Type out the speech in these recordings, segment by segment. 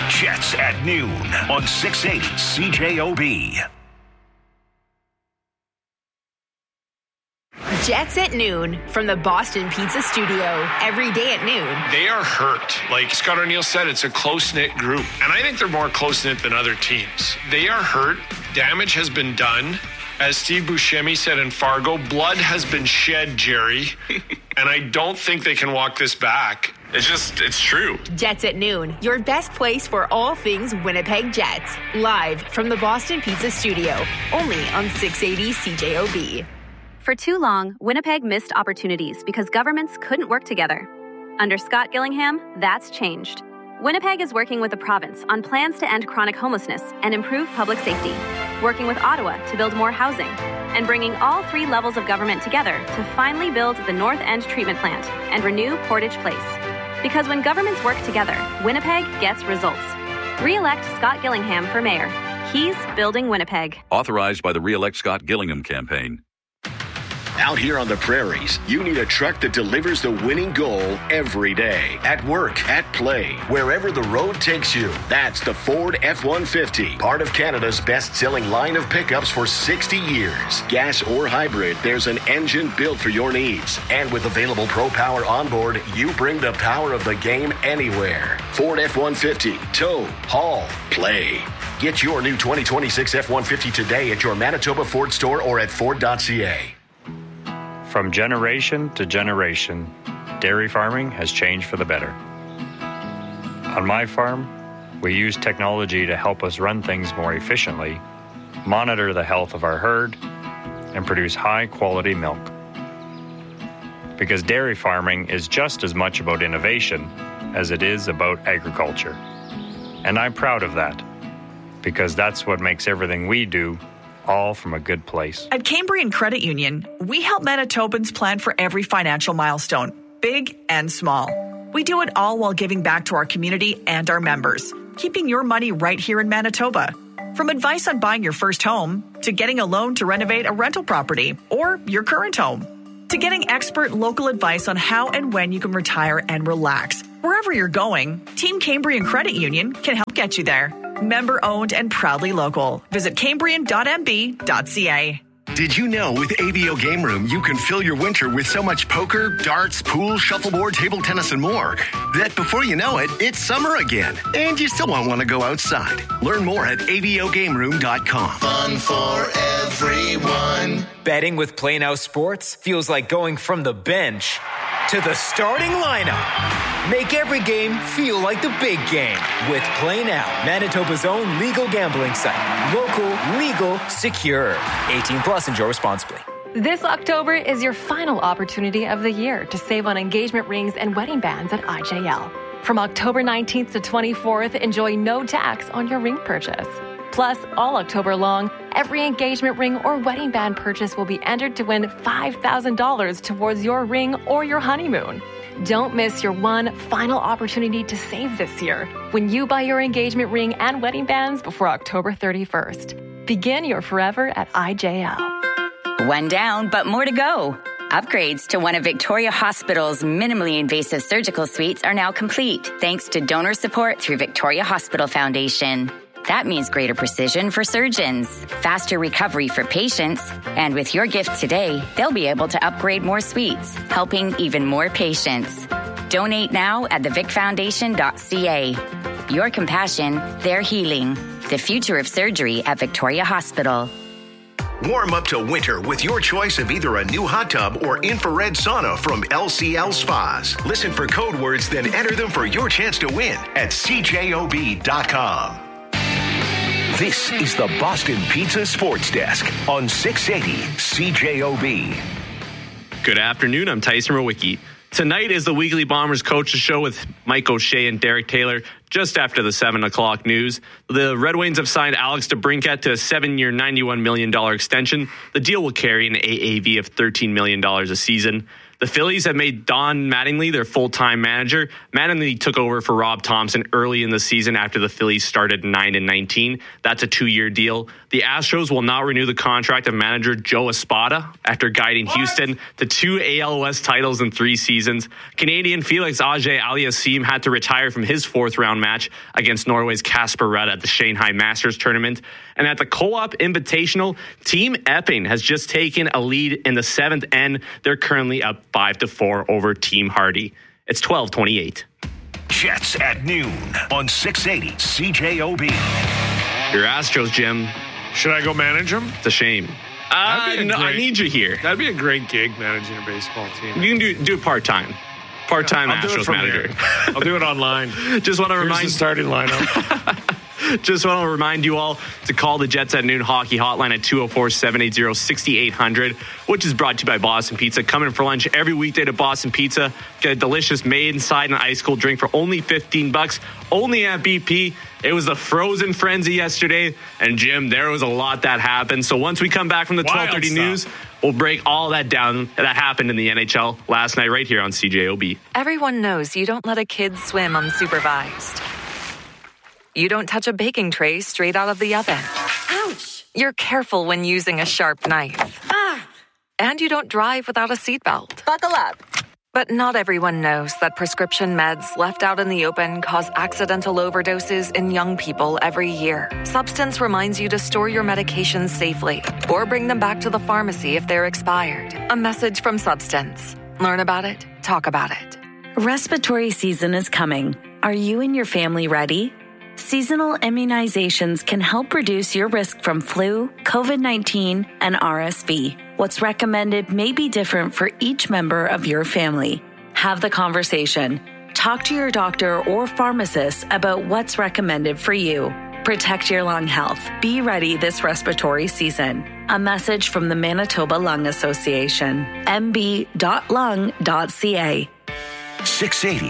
Jets at noon on 680 CJOB. Jets at noon from the Boston Pizza Studio. Every day at noon. They are hurt. Like Scott O'Neill said, it's a close-knit group. And I think they're more close-knit than other teams. They are hurt. Damage has been done. As Steve Buscemi said in Fargo, blood has been shed, Jerry. And I don't think they can walk this back. It's true. Jets at noon, your best place for all things Winnipeg Jets. Live from the Boston Pizza Studio. Only on 680 CJOB. For too long, Winnipeg missed opportunities because governments couldn't work together. Under Scott Gillingham, that's changed. Winnipeg is working with the province on plans to end chronic homelessness and improve public safety, working with Ottawa to build more housing, and bringing all three levels of government together to finally build the North End Treatment Plant and renew Portage Place. Because when governments work together, Winnipeg gets results. Re-elect Scott Gillingham for mayor. He's building Winnipeg. Authorized by the Re-elect Scott Gillingham campaign. Out here on the prairies, you need a truck that delivers the winning goal every day. At work, at play, wherever the road takes you. That's the Ford F-150, part of Canada's best-selling line of pickups for 60 years. Gas or hybrid, there's an engine built for your needs. And with available Pro Power onboard, you bring the power of the game anywhere. Ford F-150, tow, haul, play. Get your new 2026 F-150 today at your Manitoba Ford store or at Ford.ca. From generation to generation, dairy farming has changed for the better. On my farm, we use technology to help us run things more efficiently, monitor the health of our herd, and produce high-quality milk. Because dairy farming is just as much about innovation as it is about agriculture. And I'm proud of that, because that's what makes everything we do all from a good place. At Cambrian Credit Union, we help Manitobans plan for every financial milestone, big and small. We do it all while giving back to our community and our members, keeping your money right here in Manitoba. From advice on buying your first home, to getting a loan to renovate a rental property or your current home, to getting expert local advice on how and when you can retire and relax. Wherever you're going, Team Cambrian Credit Union can help get you there. Member owned and proudly local. Visit cambrian.mb.ca. Did you know with AVO Game Room, you can fill your winter with so much poker, darts, pool, shuffleboard, table tennis, and more that before you know it, it's summer again. And you still won't want to go outside. Learn more at avogameroom.com. Fun for everyone. Betting with Play Now Sports feels like going from the bench to the starting lineup. Make every game feel like the big game with Play Now, Manitoba's own legal gambling site. Local, legal, secure. 18 plus, enjoy responsibly. This October is your final opportunity of the year to save on engagement rings and wedding bands at IJL. From October 19th to 24th, enjoy no tax on your ring purchase. Plus, all October long, every engagement ring or wedding band purchase will be entered to win $5,000 towards your ring or your honeymoon. Don't miss your one final opportunity to save this year when you buy your engagement ring and wedding bands before October 31st. Begin your forever at IJL. One down, but more to go. Upgrades to one of Victoria Hospital's minimally invasive surgical suites are now complete, thanks to donor support through Victoria Hospital Foundation. That means greater precision for surgeons, faster recovery for patients, and with your gift today, they'll be able to upgrade more suites, helping even more patients. Donate now at thevicfoundation.ca. Your compassion, their healing. The future of surgery at Victoria Hospital. Warm up to winter with your choice of either a new hot tub or infrared sauna from LCL Spas. Listen for code words, then enter them for your chance to win at CJOB.com. This is the Boston Pizza Sports Desk on 680 CJOB. Good afternoon. I'm Tyson Rowicki. Tonight is the Weekly Bombers Coaches Show with Mike O'Shea and Derek Taylor just after the 7 o'clock news. The Red Wings have signed Alex DeBrincat to a 7-year, $91 million extension. The deal will carry an AAV of $13 million a season. The Phillies have made Don Mattingly their full-time manager. Mattingly took over for Rob Thompson early in the season after the Phillies started 9-19. That's a 2-year deal. The Astros will not renew the contract of manager Joe Espada after guiding Houston to 2 AL West titles in 3 seasons. Canadian Felix Auger-Aliassime had to retire from his 4th-round match against Norway's Casper Ruud at the Shanghai Masters tournament. And at the Co-op Invitational, Team Epping has just taken a lead in the 7th end. They're currently up 5-4 over Team Hardy. It's 12-28. Jets at noon on 680 CJOB. Your Astros, Jim. Should I go manage them? It's a shame. I need you here. That'd be a great gig, managing a baseball team. You can do it part-time. Part-time Astros manager. I'll do it online. Just want to remind the starting lineup. Just want to remind you all to call the Jets at Noon hockey hotline at 204-780-6800, which is brought to you by Boston Pizza. Come in for lunch every weekday to Boston Pizza. Get a delicious made inside and ice cold drink for only $15. Only at BP. It was the frozen frenzy yesterday. And Jim, there was a lot that happened. So once we come back from the 12:30 news, we'll break all that down that happened in the NHL last night right here on CJOB. Everyone knows you don't let a kid swim unsupervised. You don't touch a baking tray straight out of the oven. Ouch! You're careful when using a sharp knife. And you don't drive without a seatbelt. Buckle up. But not everyone knows that prescription meds left out in the open cause accidental overdoses in young people every year. Substance reminds you to store your medications safely or bring them back to the pharmacy if they're expired. A message from Substance. Learn about it. Talk about it. Respiratory season is coming. Are you and your family ready? Seasonal immunizations can help reduce your risk from flu, COVID-19, and RSV. What's recommended may be different for each member of your family. Have the conversation. Talk to your doctor or pharmacist about what's recommended for you. Protect your lung health. Be ready this respiratory season. A message from the Manitoba Lung Association. mb.lung.ca. 680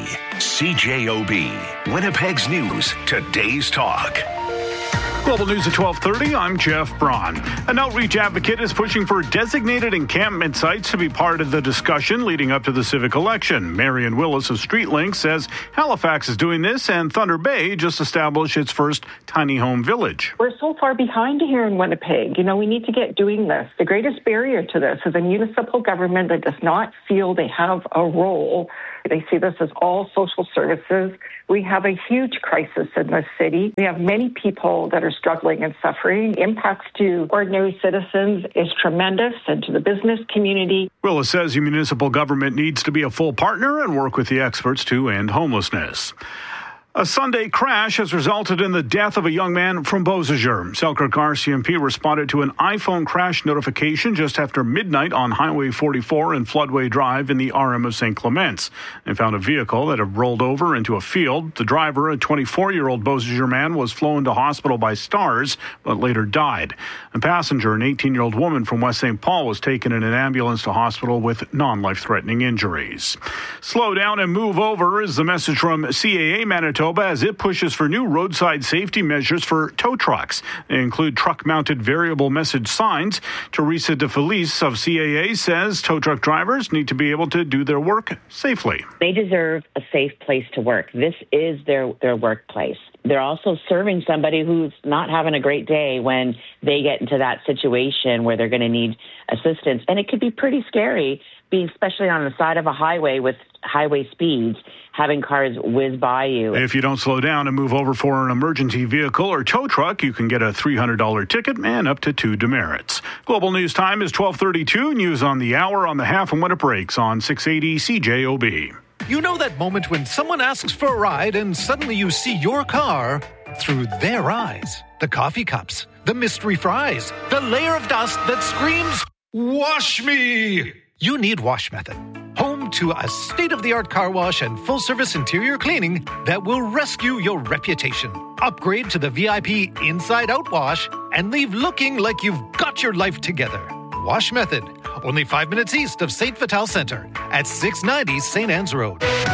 CJOB. Winnipeg's News. Today's Talk. Global News at 12:30. I'm Jeff Braun. An outreach advocate is pushing for designated encampment sites to be part of the discussion leading up to the civic election. Marion Willis of StreetLink says Halifax is doing this, and Thunder Bay just established its first tiny home village. We're so far behind here in Winnipeg. We need to get doing this. The greatest barrier to this is a municipal government that does not feel they have a role. They see this as all social services. We have a huge crisis in this city. We have many people that are struggling and suffering. Impacts to ordinary citizens is tremendous, and to the business community. Willis says the municipal government needs to be a full partner and work with the experts to end homelessness. A Sunday crash has resulted in the death of a young man from Beausejour. Selkirk RCMP responded to an iPhone crash notification just after midnight on Highway 44 and Floodway Drive in the RM of St. Clements. They found a vehicle that had rolled over into a field. The driver, a 24-year-old Beausejour man, was flown to hospital by STARS, but later died. A passenger, an 18-year-old woman from West St. Paul, was taken in an ambulance to hospital with non-life-threatening injuries. Slow down and move over is the message from CAA Manitoba as it pushes for new roadside safety measures for tow trucks. They include truck-mounted variable message signs. Teresa De Felice of CAA says tow truck drivers need to be able to do their work safely. They deserve a safe place to work. This is their workplace. They're also serving somebody who's not having a great day when they get into that situation where they're going to need assistance. And it could be pretty scary, being especially on the side of a highway with highway speeds, having cars whiz by you. If you don't slow down and move over for an emergency vehicle or tow truck, you can get a $300 ticket and up to 2 demerits. Global News Time is 12:32. News on the hour, on the half, and when it breaks on 680 CJOB. You know that moment when someone asks for a ride and suddenly you see your car through their eyes. The coffee cups, the mystery fries, the layer of dust that screams, "Wash me!" You need Wash Method. Home to a state-of-the-art car wash and full-service interior cleaning that will rescue your reputation. Upgrade to the VIP Inside-Out Wash and leave looking like you've got your life together. Wash Method, only 5 minutes east of St. Vital Center at 690 St. Anne's Road.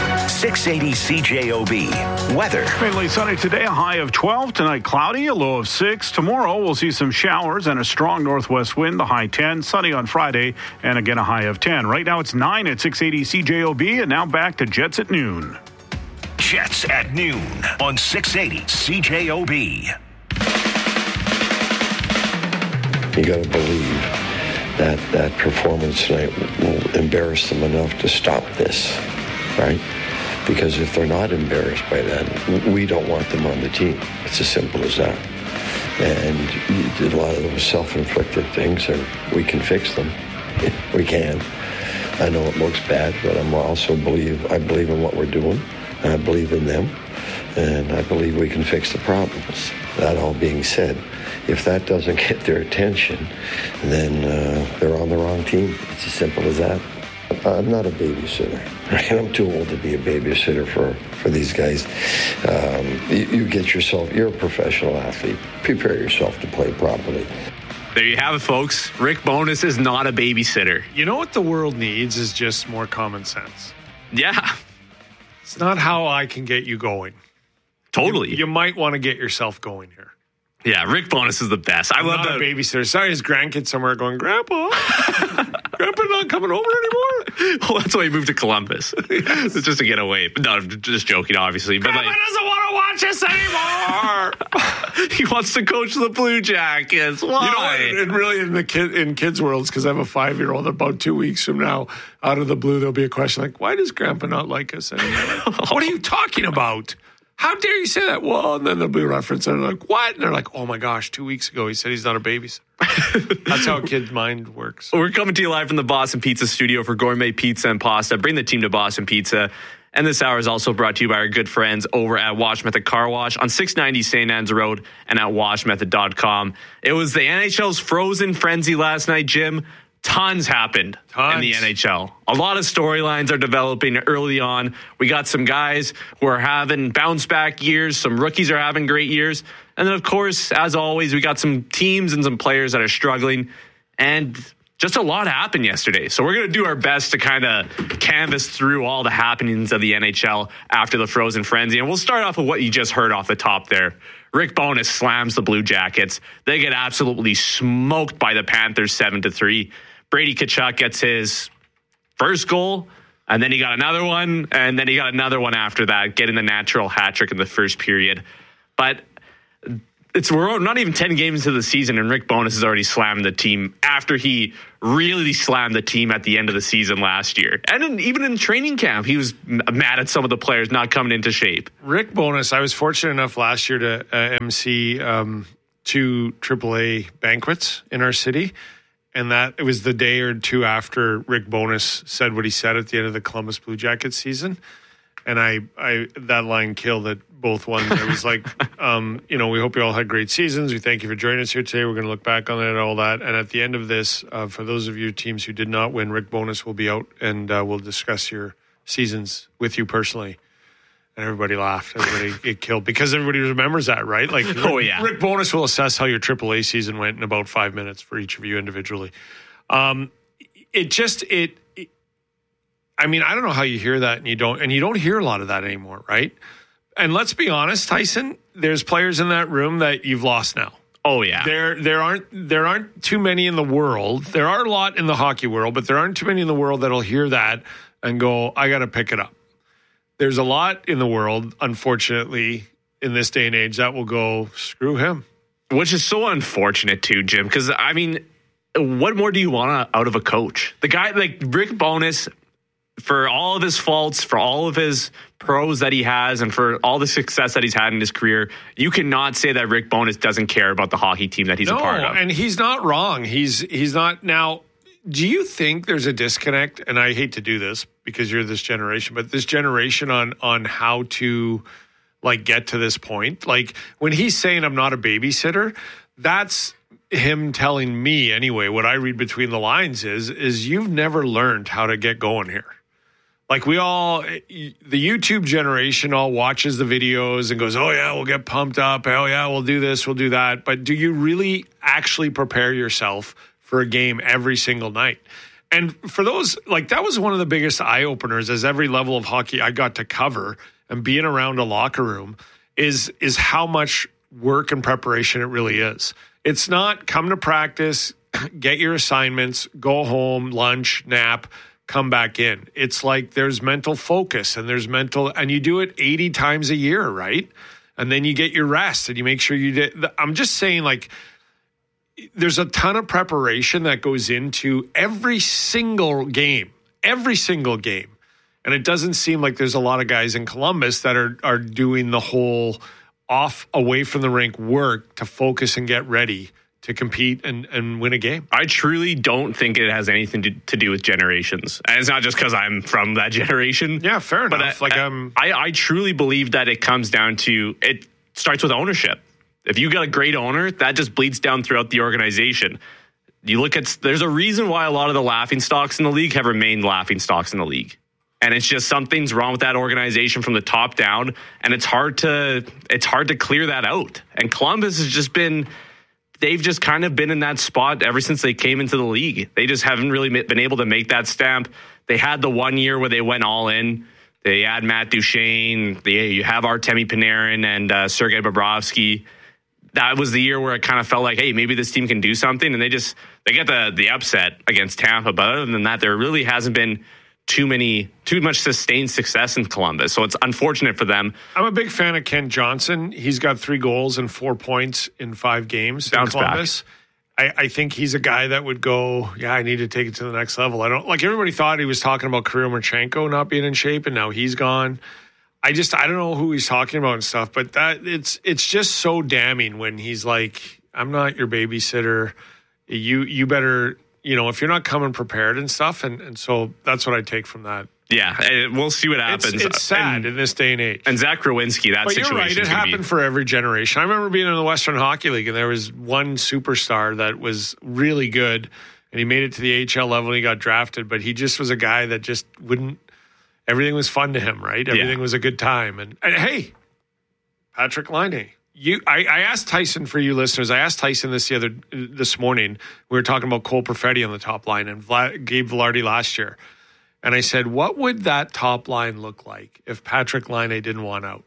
680 CJOB. Weather. Mainly sunny today, a high of 12. Tonight, cloudy, a low of 6. Tomorrow, we'll see some showers and a strong northwest wind, the high 10. Sunny on Friday, and again a high of 10. Right now, it's 9 at 680 CJOB, and now back to Jets at noon. Jets at noon on 680 CJOB. You got to believe that performance tonight will embarrass them enough to stop this, right? Because if they're not embarrassed by that, we don't want them on the team. It's as simple as that. And a lot of those self-inflicted things, we can fix them. We can. I know it looks bad, but I believe in what we're doing. I believe in them, and I believe we can fix the problems. That all being said, if that doesn't get their attention, then they're on the wrong team. It's as simple as that. I'm not a babysitter. Right? I'm too old to be a babysitter for these guys. You get yourself, you're a professional athlete. Prepare yourself to play properly. There you have it, folks. Rick Bowness is not a babysitter. You know what the world needs is just more common sense. Yeah. It's not how I can get you going. Totally. You might want to get yourself going here. Yeah, Rick Bowness is the best. I love that. A babysitter. Sorry, his grandkid somewhere going, Grandpa, Grandpa's not coming over anymore. Well, that's why he moved to Columbus. It's just to get away. No, just joking, obviously. But Grandpa doesn't want to watch us anymore. He wants to coach the Blue Jackets. Why? You know, and really in kids' worlds, because I have a 5-year-old, about 2 weeks from now, out of the blue, there'll be a question like, why does Grandpa not like us anymore? What are you talking about? How dare you say that? Well, and then there'll be a reference, and they're like, what? And they're like, oh my gosh, 2 weeks ago he said he's not a babysitter. That's how a kid's mind works. We're coming to you live from the Boston Pizza studio for gourmet pizza and pasta. Bring the team to Boston Pizza. And this hour is also brought to you by our good friends over at Wash Method Car Wash on 690 St. Anne's Road and at washmethod.com. It was the NHL's Frozen Frenzy last night, Jim. Tons happened in the NHL. A lot of storylines are developing early on. We got some guys who are having bounce back years. Some rookies are having great years. And then, of course, as always, we got some teams and some players that are struggling. And just a lot happened yesterday. So we're going to do our best to kind of canvas through all the happenings of the NHL after the Frozen Frenzy. And we'll start off with what you just heard off the top there. Rick Bowness slams the Blue Jackets. They get absolutely smoked by the Panthers 7-3. Brady Tkachuk gets his first goal, and then he got another one, and then he got another one after that, getting the natural hat trick in the first period. But we're not even 10 games into the season, and Rick Bowness has already slammed the team after he really slammed the team at the end of the season last year. And even in training camp, he was mad at some of the players not coming into shape. Rick Bowness, I was fortunate enough last year to MC 2 AAA banquets in our city. And that it was the day or two after Rick Bowness said what he said at the end of the Columbus Blue Jackets season. And I that line killed at both ones. I was like, we hope you all had great seasons. We thank you for joining us here today. We're going to look back on it and all that. And at the end of this, for those of you teams who did not win, Rick Bowness will be out and we'll discuss your seasons with you personally. And everybody laughed. Everybody get killed because everybody remembers that, right? Like, Rick Bowness will assess how your AAA season went in about 5 minutes for each of you individually. I don't know how you hear that and you don't hear a lot of that anymore, right? And let's be honest, Tyson, there's players in that room that you've lost now. Oh yeah. There aren't too many in the world. There are a lot in the hockey world, but there aren't too many in the world that'll hear that and go, I got to pick it up. There's a lot in the world, unfortunately, in this day and age that will go, screw him. Which is so unfortunate too, Jim, because, what more do you want out of a coach? The guy like Rick Bowness, for all of his faults, for all of his pros that he has, and for all the success that he's had in his career, you cannot say that Rick Bowness doesn't care about the hockey team that he's a part of. And he's not wrong. He's not. Now, do you think there's a disconnect? And I hate to do this because you're this generation, but this generation on how to get to this point. Like when he's saying I'm not a babysitter, that's him telling me anyway. What I read between the lines is you've never learned how to get going here. Like the YouTube generation all watches the videos and goes, oh yeah, we'll get pumped up. Oh yeah, we'll do this, we'll do that. But do you really actually prepare yourself for a game every single night? And for those, like, that was one of the biggest eye-openers as every level of hockey I got to cover and being around a locker room is how much work and preparation it really is. It's not come to practice, get your assignments, go home, lunch, nap, come back in. It's like there's mental focus and and you do it 80 times a year, right? And then you get your rest and you make sure you did. I'm just saying, like, there's a ton of preparation that goes into every single game. And it doesn't seem like there's a lot of guys in Columbus that are doing the whole away from the rink work to focus and get ready to compete and win a game. I truly don't think it has anything to do with generations. And it's not just because I'm from that generation. Yeah, fair enough. But I truly believe that it comes down to, it starts with ownership. If you got a great owner, that just bleeds down throughout the organization. You look at, there's a reason why a lot of the laughingstocks in the league have remained laughingstocks in the league. And it's just something's wrong with that organization from the top down. And it's hard to clear that out. And Columbus has just been, they've just kind of been in that spot ever since they came into the league. They just haven't really been able to make that stamp. They had the 1 year where they went all in. They had Matt Duchene. You have Artemi Panarin and Sergei Bobrovsky. That was the year where it kind of felt like, hey, maybe this team can do something. And they get the upset against Tampa. But other than that, there really hasn't been too much sustained success in Columbus. So it's unfortunate for them. I'm a big fan of Kent Johnson. He's got 3 goals and 4 points in 5 games in Columbus. I think he's a guy that would go, I need to take it to the next level. I don't, like, everybody thought he was talking about Kirill Marchenko not being in shape, and now he's gone. I don't know who he's talking about and stuff, but it's just so damning when he's like, I'm not your babysitter. You better, if you're not coming prepared and stuff. And so that's what I take from that. Yeah, we'll see what happens. It's sad in this day and age. And Zach Rowinski, that situation. But you're right, it happened for every generation. I remember being in the Western Hockey League, and there was one superstar that was really good, and he made it to the AHL level, and he got drafted, but he just was a guy that just wouldn't. Everything was fun to him, right? Everything was a good time. And hey, Patrik Laine. I asked Tyson, for you listeners, I asked Tyson this morning. We were talking about Cole Perfetti on the top line and Gabe Vilardi last year. And I said, what would that top line look like if Patrik Laine didn't want out?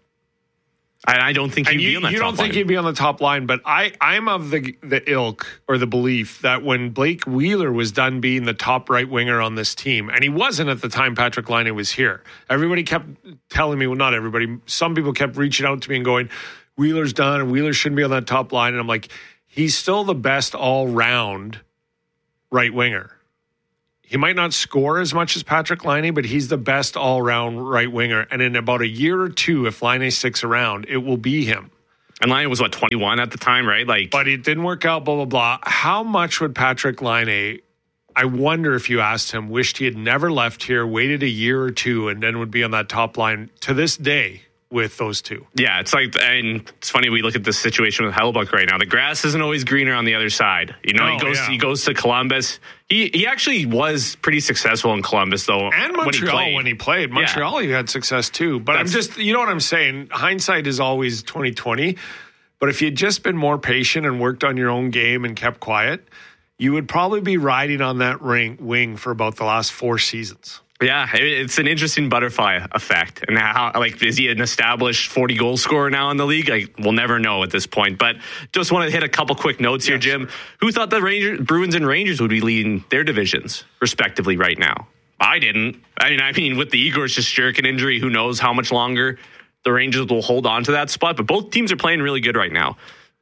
I don't think he'd be on that top line. You don't think he'd be on the top line, but I'm of the ilk or the belief that when Blake Wheeler was done being the top right winger on this team, and he wasn't at the time Patrik Laine was here, everybody kept telling me, well, not everybody, some people kept reaching out to me and going, Wheeler's done and Wheeler shouldn't be on that top line. And I'm like, he's still the best all-round right winger. He might not score as much as Patrik Laine, but he's the best all-around right winger. And in about a year or two, if Laine sticks around, it will be him. And Laine was, 21 at the time, right? But it didn't work out, blah, blah, blah. How much would Patrik Laine, I wonder if you asked him, wished he had never left here, waited a year or two, and then would be on that top line to this day with those two. Yeah, it's funny, we look at this situation with Hellebuyck right now. The grass isn't always greener on the other side. He goes to Columbus. He actually was pretty successful in Columbus, though. And Montreal when he played. Montreal, he had success too. But I'm just, you know what I'm saying? Hindsight is always 20/20. But if you'd just been more patient and worked on your own game and kept quiet, you would probably be riding on that wing for about the last 4 seasons. Yeah, it's an interesting butterfly effect. And how, is he an established 40 goal scorer now in the league? We'll never know at this point. But just want to hit a couple quick notes here, Jim. Who thought the Bruins and Rangers would be leading their divisions, respectively, right now? I didn't. I mean, with the Igor Shesterkin injury, who knows how much longer the Rangers will hold on to that spot. But both teams are playing really good right now.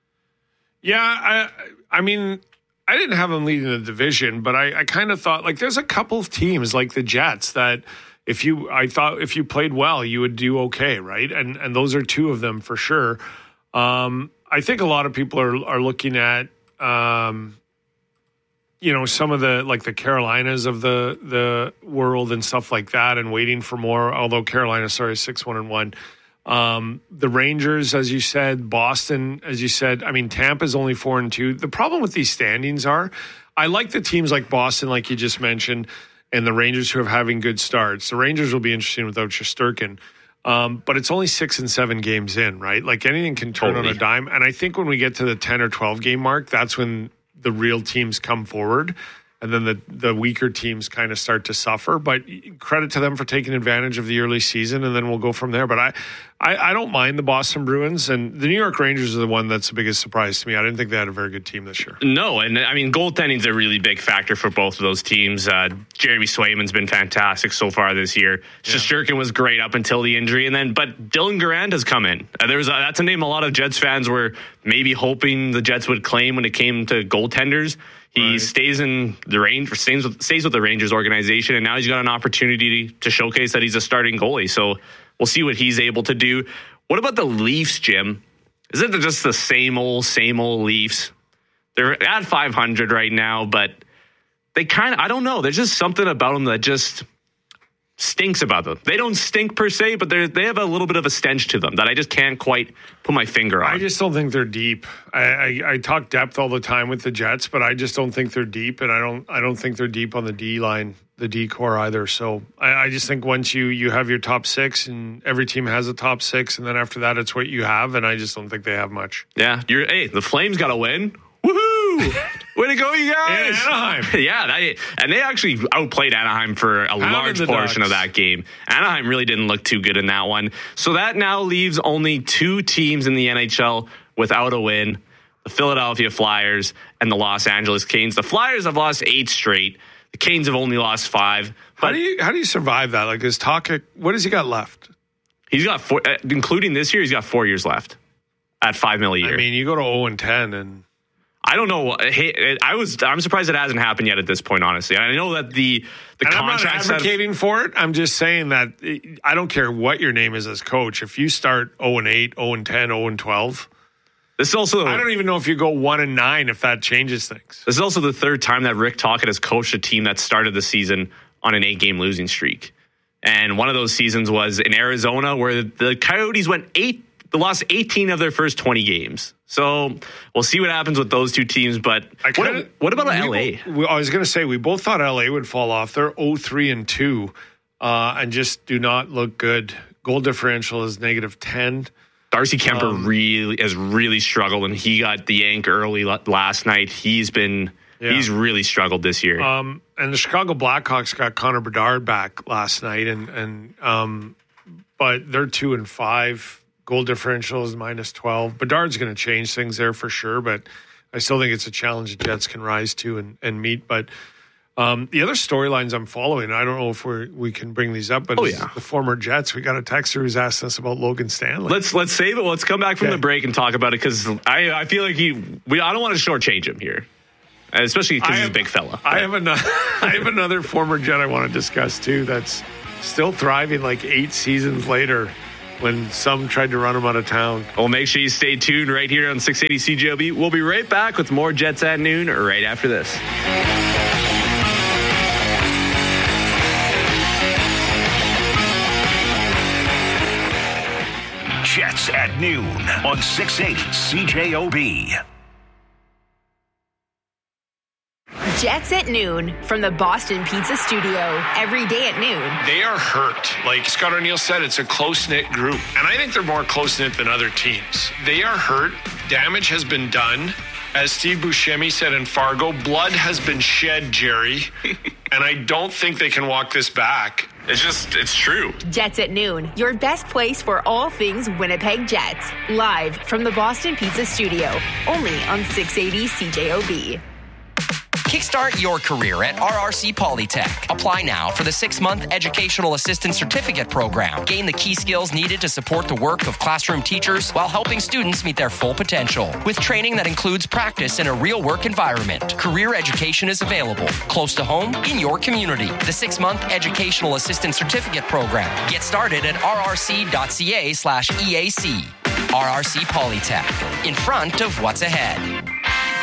Yeah, I mean, I didn't have them leading the division, but I kind of thought, there's a couple of teams like the Jets that if you played well, you would do okay, right? And those are 2 of them for sure. I think a lot of people are looking at, some of the Carolinas of the world and stuff like that and waiting for more, although Carolina, 6-1-1. The Rangers, as you said, Boston, as you said, Tampa's only 4-2. The problem with these standings I like the teams like Boston, like you just mentioned, and the Rangers who are having good starts. The Rangers will be interesting without Shesterkin. But it's only 6 and 7 games in, right? Anything can turn on a dime. And I think when we get to the 10 or 12 game mark, that's when the real teams come forward. and then the weaker teams kind of start to suffer. But credit to them for taking advantage of the early season, and then we'll go from there. But I don't mind the Boston Bruins, and the New York Rangers are the one that's the biggest surprise to me. I didn't think they had a very good team this year. No, and I mean, goaltending's a really big factor for both of those teams. Jeremy Swayman's been fantastic so far this year. Shesterkin was great up until the injury, but Dylan Garand has come in. That's a name a lot of Jets fans were maybe hoping the Jets would claim when it came to goaltenders. He stays in the range, stays with the Rangers organization, and now he's got an opportunity to showcase that he's a starting goalie. So we'll see what he's able to do. What about the Leafs, Jim? Is it just the same old Leafs? They're at 500 right now, but they I don't know. There's just something about them that just stinks about them. They don't stink per se, but they have a little bit of a stench to them that I just can't quite put my finger on. I just don't think they're deep. I talk depth all the time with the Jets, but I just don't think they're deep, and I don't think they're deep on the D line, the D core either. So I just think once you have your top six, and every team has a top six, and then after that it's what you have, and I just don't think they have much. Yeah, the Flames got to win. Woohoo! Way to go, you guys! In Anaheim. Yeah, and they actually outplayed Anaheim for a large portion of that game. Anaheim really didn't look too good in that one. So that now leaves only two teams in the NHL without a win: the Philadelphia Flyers and the Los Angeles Canes. The Flyers have lost 8 straight. The Canes have only lost 5. But how do you survive that? Like, is Taka, what has he got left? He's got 4, including this year. He's got 4 years left at $5 million a year. I mean, you go to 0-10 and. I don't know. I'm surprised it hasn't happened yet at this point, honestly. I know that the contracts. I'm not advocating for it. I'm just saying that I don't care what your name is as coach. If you start 0-8, 0-10, 0-12, this is also. I don't even know if you go 1-9 if that changes things. This is also the third time that Rick Tocchet has coached a team that started the season on an 8-game losing streak, and one of those seasons was in Arizona, where the Coyotes they lost 18 of their first 20 games. So we'll see what happens with those two teams. But what about LA? I was going to say, we both thought LA would fall off. They're 0-3-2 and just do not look good. Goal differential is -10. Darcy Kemper has really struggled, and he got the yank early last night. He's really struggled this year. And the Chicago Blackhawks got Connor Bedard back last night, but they're 2-5. Goal differential is -12. Bedard's going to change things there for sure, but I still think it's a challenge the Jets can rise to and meet. But the other storylines I'm following, I don't know if we can bring these up, but the former Jets, we got a texter who's asked us about Logan Stanley. Let's save it. Let's come back from the break and talk about it, because I feel like I don't want to shortchange him here, especially because he's a big fella. I have another former Jet I want to discuss too that's still thriving like 8 seasons later, when some tried to run him out of town. Well, make sure you stay tuned right here on 680 CJOB. We'll be right back with more Jets at Noon right after this. Jets at Noon on 680 CJOB. Jets at Noon from the Boston Pizza Studio. Every day at noon. They are hurt. Like Scott O'Neill said, it's a close-knit group. And I think they're more close-knit than other teams. They are hurt. Damage has been done. As Steve Buscemi said in Fargo, blood has been shed, Jerry. And I don't think they can walk this back. It's true. Jets at Noon, your best place for all things Winnipeg Jets. Live from the Boston Pizza Studio. Only on 680 CJOB. Kickstart your career at RRC Polytech. Apply now for the 6-month Educational Assistant Certificate Program. Gain the key skills needed to support the work of classroom teachers while helping students meet their full potential. With training that includes practice in a real work environment. Career education is available, close to home, in your community. The 6-month Educational Assistant Certificate Program. Get started at rrc.ca/EAC. RRC Polytech. In front of what's ahead.